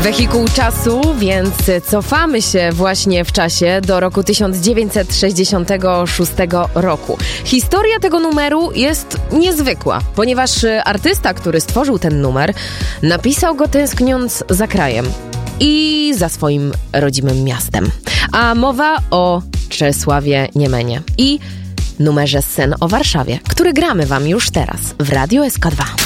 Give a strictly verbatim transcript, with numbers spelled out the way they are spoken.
Wehikuł czasu, więc cofamy się właśnie w czasie do roku tysiąc dziewięćset sześćdziesiątego szóstego roku. Historia tego numeru jest niezwykła, ponieważ artysta, który stworzył ten numer, napisał go tęskniąc za krajem i za swoim rodzimym miastem. A mowa o Czesławie Niemenie i numerze Sen o Warszawie, który gramy wam już teraz w Radiu S K dwa.